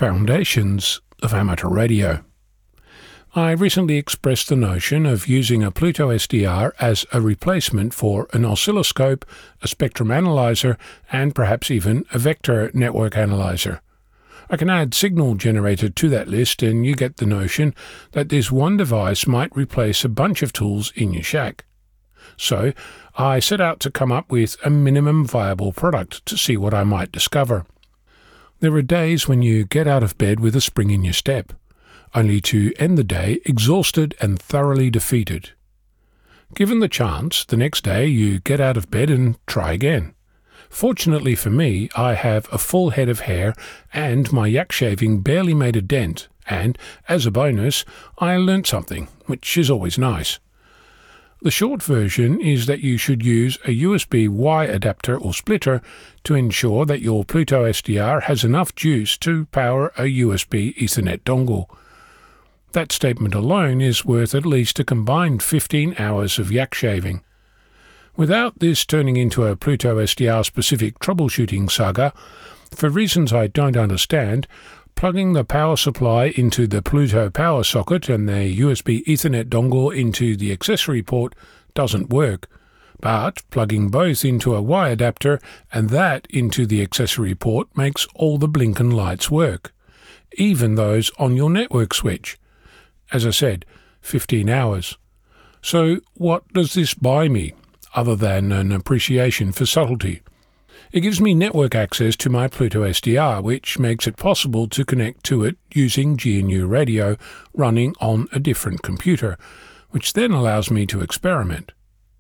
Foundations of Amateur Radio. I recently expressed the notion of using a Pluto SDR as a replacement for an oscilloscope, a spectrum analyzer, and perhaps even a vector network analyzer. I can add signal generator to that list and you get the notion that this one device might replace a bunch of tools in your shack. So I set out to come up with a minimum viable product to see what I might discover. There are days when you get out of bed with a spring in your step, only to end the day exhausted and thoroughly defeated. Given the chance, the next day you get out of bed and try again. Fortunately for me, I have a full head of hair and my yak shaving barely made a dent, and, as a bonus, I learnt something, which is always nice. The short version is that you should use a USB-Y adapter or splitter to ensure that your Pluto SDR has enough juice to power a USB Ethernet dongle. That statement alone is worth at least a combined 15 hours of yak shaving. Without this turning into a Pluto SDR-specific troubleshooting saga, for reasons I don't understand, plugging the power supply into the Pluto power socket and the USB Ethernet dongle into the accessory port doesn't work, but plugging both into a Y adapter and that into the accessory port makes all the blinking lights work, even those on your network switch. As I said, 15 hours. So what does this buy me, other than an appreciation for subtlety? It gives me network access to my Pluto SDR, which makes it possible to connect to it using GNU Radio running on a different computer, which then allows me to experiment.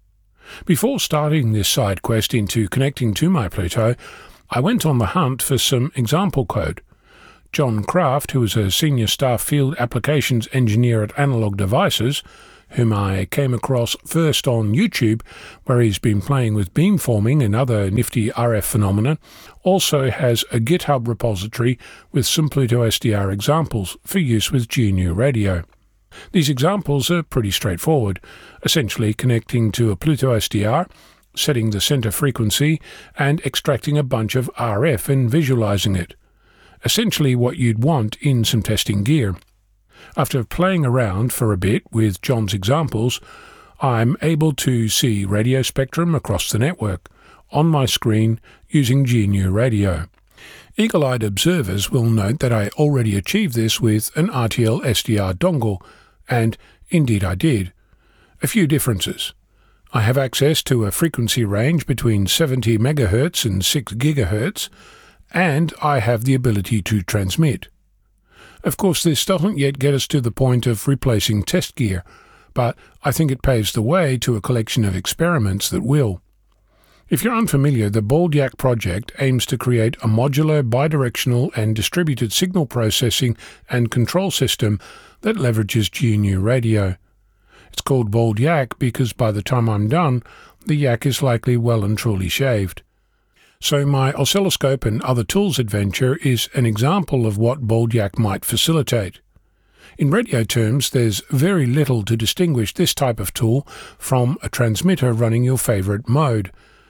Before starting this side quest into connecting to my Pluto, I went on the hunt for some example code. John Kraft, who is a senior staff field applications engineer at Analog Devices, whom I came across first on YouTube, where he's been playing with beamforming and other nifty RF phenomena, also has a GitHub repository with some Pluto SDR examples for use with GNU Radio. These examples are pretty straightforward, essentially connecting to a Pluto SDR, setting the center frequency, and extracting a bunch of RF and visualizing it. Essentially what you'd want in some testing gear. After playing around for a bit with John's examples, I'm able to see radio spectrum across the network on my screen using GNU Radio. Eagle-eyed observers will note that I already achieved this with an RTL SDR dongle, and indeed I did. A few differences. I have access to a frequency range between 70 MHz and 6 GHz, and I have the ability to transmit. Of course, this doesn't yet get us to the point of replacing test gear, but I think it paves the way to a collection of experiments that will. If you're unfamiliar, the Bald Yak project aims to create a modular, bidirectional and distributed signal processing and control system that leverages GNU Radio. It's called Bald Yak because by the time I'm done, the yak is likely well and truly shaved. So my oscilloscope and other tools adventure is an example of what Bald Yak might facilitate. In radio terms, there's very little to distinguish this type of tool from a transmitter running your favorite mode,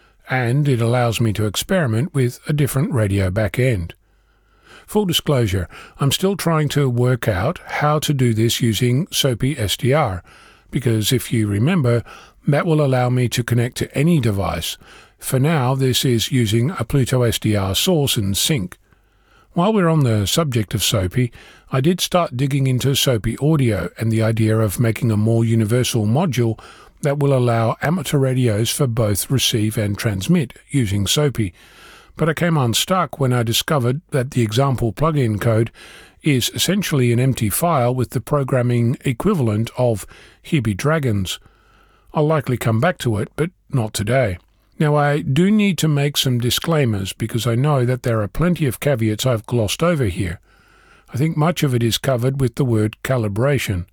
and it allows me to experiment with a different radio back end. Full disclosure, I'm still trying to work out how to do this using SOPI SDR, because if you remember, that will allow me to connect to any device. For now, this is using a Pluto SDR source and sync. While we're on the subject of SOPI, I did start digging into SOPI audio and the idea of making a more universal module that will allow amateur radios for both receive and transmit using SOPI. But I came unstuck when I discovered that the example plugin code is essentially an empty file with the programming equivalent of Here Be Dragons. I'll likely come back to it, but not today. Now, I do need to make some disclaimers because I know that there are plenty of caveats I've glossed over here. I think much of it is covered with the word calibration.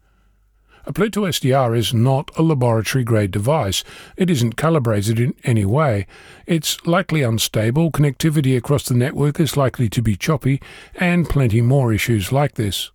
A Pluto SDR is not a laboratory-grade device. It isn't calibrated in any way. It's likely unstable, connectivity across the network is likely to be choppy, and plenty more issues like this.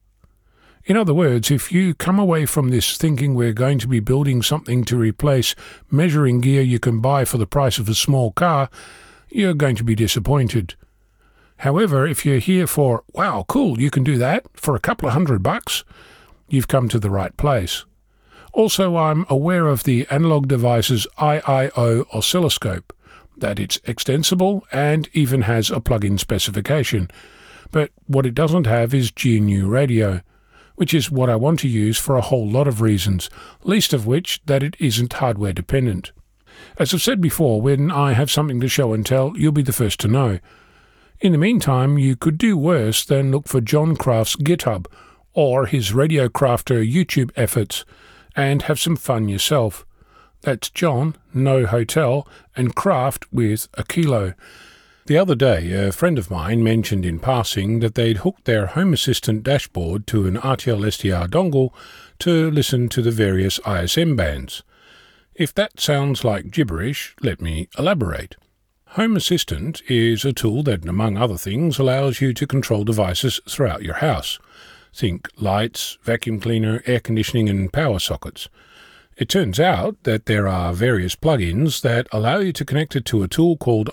In other words, if you come away from this thinking we're going to be building something to replace measuring gear you can buy for the price of a small car, you're going to be disappointed. However, if you're here for, wow, cool, you can do that for a couple of $100, you've come to the right place. Also, I'm aware of the Analog Devices IIO oscilloscope, that it's extensible and even has a plug-in specification. But what it doesn't have is GNU radio, which is what I want to use for a whole lot of reasons, least of which that it isn't hardware dependent. As I've said before, when I have something to show and tell, you'll be the first to know. In the meantime, you could do worse than look for John Craft's GitHub or his Radio Crafter YouTube efforts and have some fun yourself. That's John, no hotel, and Craft with a kilo. The other day, a friend of mine mentioned in passing that they'd hooked their Home Assistant dashboard to an RTL SDR dongle to listen to the various ISM bands. If that sounds like gibberish, let me elaborate. Home Assistant is a tool that, among other things, allows you to control devices throughout your house. Think lights, vacuum cleaner, air conditioning and power sockets. It turns out that there are various plugins that allow you to connect it to a tool called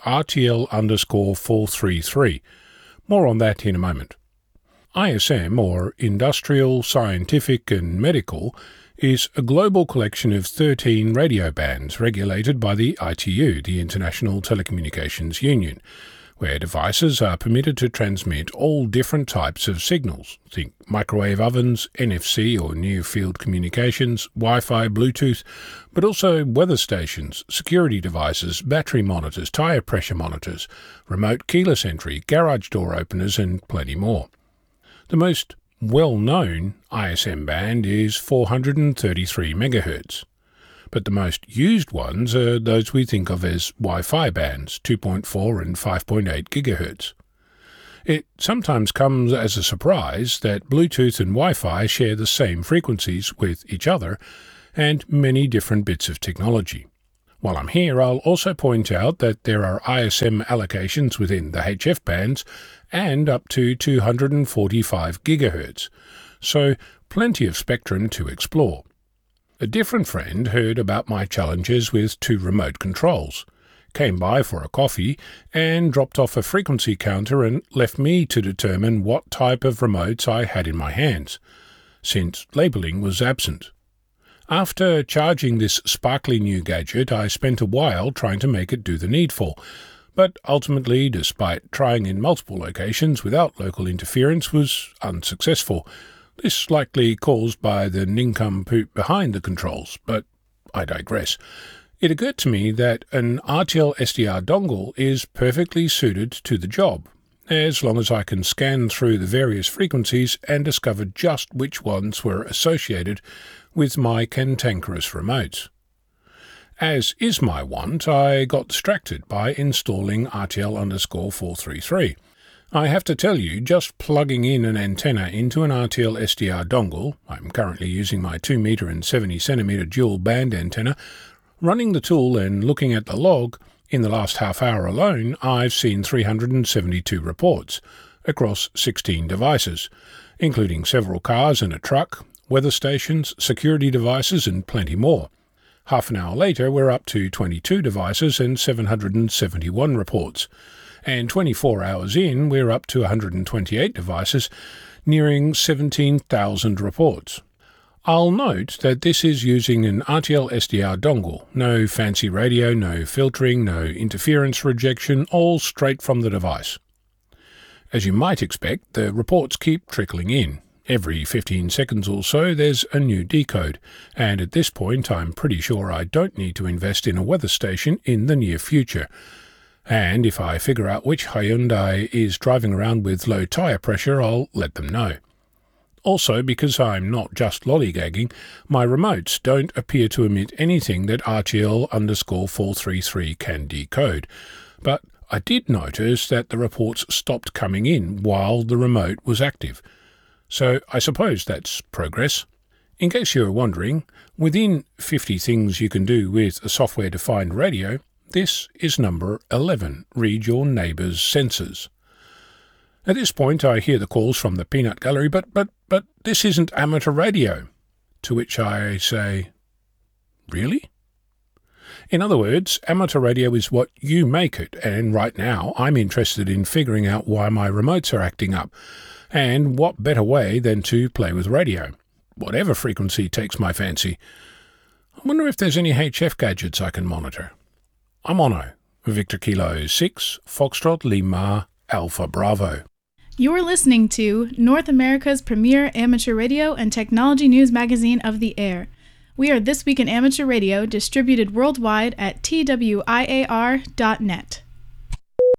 RTL_433. More on that in a moment. ISM, or Industrial, Scientific and Medical, is a global collection of 13 radio bands regulated by the ITU, the International Telecommunications Union, where devices are permitted to transmit all different types of signals. Think microwave ovens, NFC or near-field communications, Wi-Fi, Bluetooth, but also weather stations, security devices, battery monitors, tyre pressure monitors, remote keyless entry, garage door openers and plenty more. The most well-known ISM band is 433 MHz, but the most used ones are those we think of as Wi-Fi bands, 2.4 and 5.8 GHz. It sometimes comes as a surprise that Bluetooth and Wi-Fi share the same frequencies with each other and many different bits of technology. While I'm here, I'll also point out that there are ISM allocations within the HF bands and up to 245 GHz, so plenty of spectrum to explore. A different friend heard about my challenges with 2 remote controls, came by for a coffee and dropped off a frequency counter and left me to determine what type of remotes I had in my hands, since labelling was absent. After charging this sparkly new gadget, I spent a while trying to make it do the needful, but ultimately, despite trying in multiple locations without local interference, was unsuccessful. This likely caused by the nincompoop behind the controls, but I digress. It occurred to me that an RTL SDR dongle is perfectly suited to the job, as long as I can scan through the various frequencies and discover just which ones were associated with my cantankerous remotes. As is my wont, I got distracted by installing RTL_433. I have to tell you, just plugging in an antenna into an RTL SDR dongle, I'm currently using my 2 meter and 70 centimeter dual band antenna, running the tool and looking at the log, in the last half hour alone, I've seen 372 reports across 16 devices, including several cars and a truck, weather stations, security devices and plenty more. Half an hour later, we're up to 22 devices and 771 reports. And 24 hours in, we're up to 128 devices, nearing 17,000 reports. I'll note that this is using an RTL SDR dongle. No fancy radio, no filtering, no interference rejection, all straight from the device. As you might expect, the reports keep trickling in. Every 15 seconds or so there's a new decode, and at this point I'm pretty sure I don't need to invest in a weather station in the near future. And if I figure out which Hyundai is driving around with low tyre pressure, I'll let them know. Also, because I'm not just lollygagging, my remotes don't appear to emit anything that RTL_433 can decode, but I did notice that the reports stopped coming in while the remote was active. So I suppose that's progress. In case you're wondering, within 50 things you can do with a software-defined radio, this is number 11, read your neighbour's sensors. At this point I hear the calls from the peanut gallery, but this isn't amateur radio. To which I say, really? In other words, amateur radio is what you make it, and right now I'm interested in figuring out why my remotes are acting up, and what better way than to play with radio, whatever frequency takes my fancy. I wonder if there's any HF gadgets I can monitor. I'm Onno, Victor Kilo 6, Foxtrot Lima, Alpha Bravo. You're listening to North America's premier amateur radio and technology news magazine of the air. We are This Week in Amateur Radio, distributed worldwide at twiar.net.